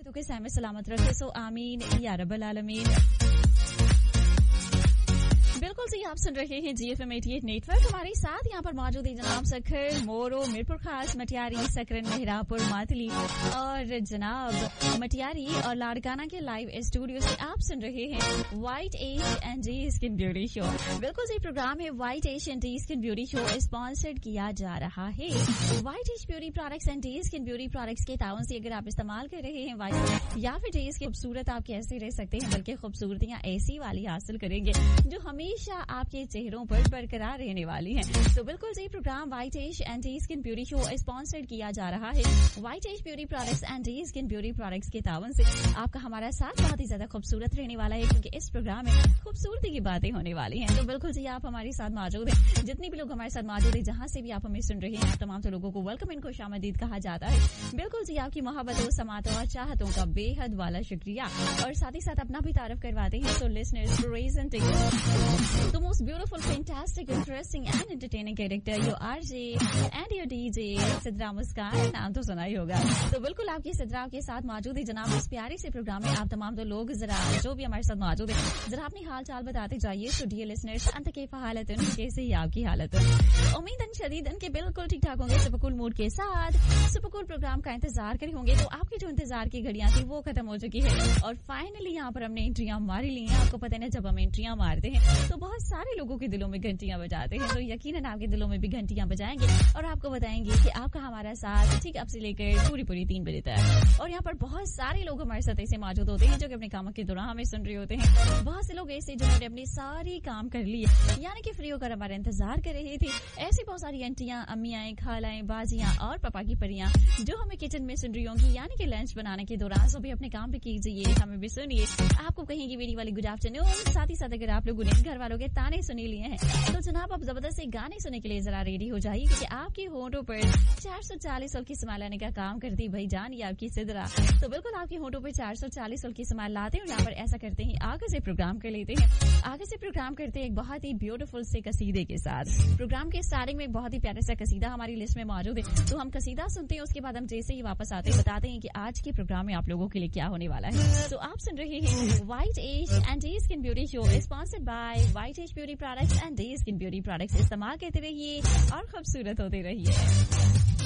तो के सहमत सलामत रखे, सो आमीन या रब्बल आलमीन। बिल्कुल सही, आप सुन रहे हैं GFM 88 नेटवर्क। हमारे साथ यहाँ पर मौजूद है जनाब सखर, मोरो, मीरपुर खास, मटियारी, सकरन, मेहरापुर, मातली और जनाब मटियारी और लाड़काना के लाइव स्टूडियो से आप सुन रहे हैं white as and D skin beauty show. बिल्कुल सही प्रोग्राम है white as and D skin beauty show, sponsored किया जा रहा है white as beauty products and D skin beauty products के ताउन से। अगर आप इस्तेमाल कर रहे हैं व्हाइट या फिर डेज की खूबसूरत आप कैसे रह सकते हैं, बल्कि खूबसूरतियां ऐसी वाली हासिल करेंगे जो हमेशा आपके चेहरों पर बरकरार रहने वाली हैं। तो बिल्कुल सही programme white as and D skin beauty show sponsored किया जा रहा है white as beauty products and D skin beauty products के तावन से। आपका हमारा साथ बहुत ही ज्यादा खूबसूरत रहने वाला है, क्योंकि इस प्रोग्राम में खूबसूरती की बातें होने वाली हैं। तो बिल्कुल सही, आप हमारे साथ मौजूद हैं। जितने भी लोग हमारे साथ मौजूद है, जहां से भी आप हमें सुन रहे हैं, तमाम तो लोगों को वेलकम एंड खुशामदीद कहा जाता है। बिल्कुल सही, आपकी मोहब्बतों, समातों और चाहतों का बेहद वाला शुक्रिया, और साथ ही साथ अपना भी तारीफ करवाते हैं। So listeners, presenting the most beautiful, fantastic, interesting and entertaining character, your RJ and your DJ Sidra मुस्कान, नाम तो सुना ही होगा। तो बिल्कुल आपकी सिद्रा के साथ मौजूद है जनाब इस प्यारे से प्रोग्राम में। आप तमाम तो लोग जरा जो भी हमारे साथ मौजूद है, जरा अपनी हाल चाल बताते जाइए। सो डियर लिसनर्स, अंत के हालत कैसे ही आपकी हालत है, उम्मीद शदीदन के बिल्कुल ठीक ठाक होंगे। सुपरकूल मूड के साथ सुपरकूल प्रोग्राम का इंतजार करे होंगे। तो आपकी जो इंतजार की घड़ियां थी वो खत्म हो चुकी है, और फाइनली यहाँ पर हमने एंट्रियां मारी ली हैं। आपको पता है ना, जब हम एंट्रियां मारते हैं तो बहुत सारे लोगों के दिलों में घंटियां बजाते हैं, तो यकीनन आपके दिलों में भी घंटियां बजाएंगे और आपको बताएंगे कि आपका हमारा साथ ठीक अब से लेकर पूरी 3 बजे तक। और यहाँ पर बहुत सारे लोग हमारे साथ ऐसे मौजूद होते हैं जो कि अपने कामों के दौरान हमें सुन रहे होते हैं। बहुत से लोग ऐसे जिन्होंने अपने सारी काम कर लिए, यानी कि फ्री होकर हमारा इंतजार कर रहे थे। ऐसी बहुत सारी आंटियां, अम्मियां, खालाएं, बाजियां और पापा की परियां जो हमें किचन में सुन रही होंगी, यानी कि लंच बनाने के दौरान। सो भी अपने काम भी कीजिए, हमें भी सुनिए। आपको कहेंगे मेरी वाली गुड आफ्टरनून। साथ ही साथ अगर आप लोगों ने घर वालों के ताने सुनी लिए हैं, तो जनाब आप जबरदस्त से गाने सुनने के लिए जरा रेडी हो जाइए, क्योंकि आपके होंठों पर 440 साल की स्माइल लाने का काम करती भाई जान या आपकी सिद्रा। तो बिल्कुल आपके होंठों पर 440 साल की स्माइल लाते हैं, और यहाँ पर ऐसा करते हैं, आगे से प्रोग्राम कर लेते हैं। आगे से प्रोग्राम करते हैं एक बहुत ही ब्यूटीफुल से कसीदे के साथ। प्रोग्राम के स्टार्टिंग में एक बहुत ही प्यारा सा कसीदा हमारी लिस्ट में मौजूद है, तो हम कसीदा सुनते हैं। उसके बाद हम जैसे ही वापस आते हैं बताते हैं कि आज के प्रोग्राम में आप लोगों के लिए क्या होने वाला है। तो आप सुन रहे हैं white as and D skin beauty show, sponsored by white as beauty products and D skin beauty products. इस्तेमाल करते रहिए और खूबसूरत होते रहिए।